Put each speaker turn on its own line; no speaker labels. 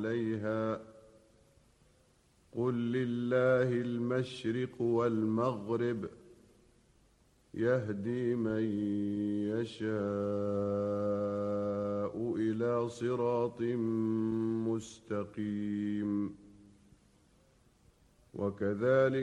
عليها قل لله المشرق والمغرب يهدي من يشاء إلى صراط مستقيم. وكذلك